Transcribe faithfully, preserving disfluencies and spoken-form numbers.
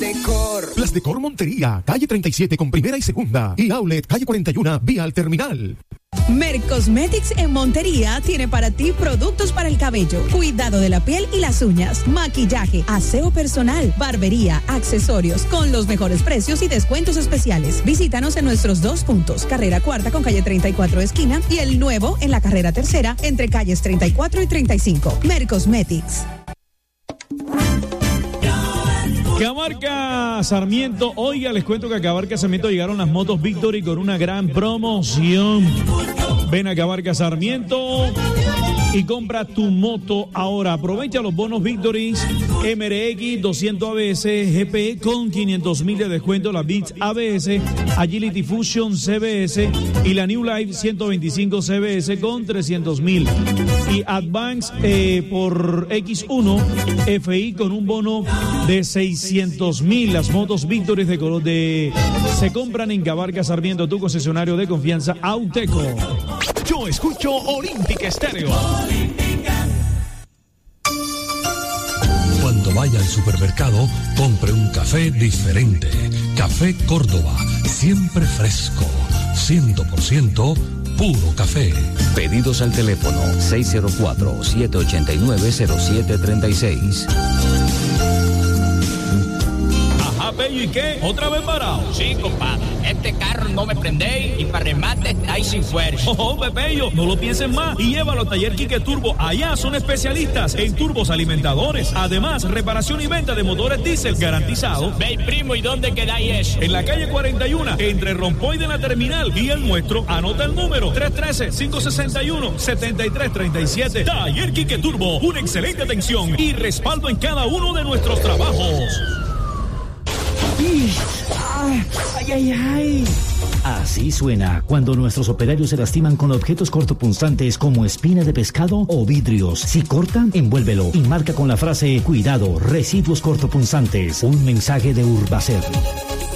Decor. Las Decor Montería, calle treinta y siete con primera y segunda. Y Outlet, calle cuarenta y uno, vía al terminal. Mercosmetics en Montería tiene para ti productos para el cabello, cuidado de la piel y las uñas, maquillaje, aseo personal, barbería, accesorios, con los mejores precios y descuentos especiales. Visítanos en nuestros dos puntos, carrera cuarta con calle treinta y cuatro esquina y el nuevo en la carrera tercera entre calles treinta y cuatro y treinta y cinco. Mercosmetics. Cabarca Sarmiento, oiga, les cuento que a Cabarca Sarmiento llegaron las motos Victory con una gran promoción. Ven a Cabarca Sarmiento y compra tu moto ahora. Aprovecha los bonos Victory M R X doscientos A B S G P con quinientos mil de descuento, la Beats A B S, Agility Fusion C B S y la New Life ciento veinticinco C B S con trescientos mil. Y Advance eh, por X uno F I con un bono de seiscientos mil. Las motos Victory de color de se compran en Cabarca Sarmiento, tu concesionario de confianza Auteco. Yo escucho Olímpica Estéreo. Cuando vaya al supermercado, compre un café diferente. Café Córdoba, siempre fresco, cien por ciento puro café. Pedidos al teléfono seis cero cuatro, siete ocho nueve, cero siete tres seis. Ajá, Pello, ¿y qué? ¿Otra vez parado? Sí, compadre. Este carro no me prende y para remate está ahí sin fuerza. Oh, Pello, no lo pienses más y llévalo a Taller Quique Turbo. Allá son especialistas en turbos alimentadores. Además, reparación y venta de motores diésel garantizado. Ve, primo, ¿y dónde quedáis eso? En la calle cuarenta y uno, entre Rompoy de la Terminal y el nuestro. Anota el número tres uno tres, cinco seis uno, siete tres tres siete. Taller Quique Turbo, una excelente atención y respaldo en cada uno de nuestros trabajos. Ay, ay, ay. Así suena cuando nuestros operarios se lastiman con objetos cortopunzantes como espina de pescado o vidrios. Si cortan, envuélvelo y marca con la frase "Cuidado, residuos cortopunzantes". Un mensaje de Urbacer.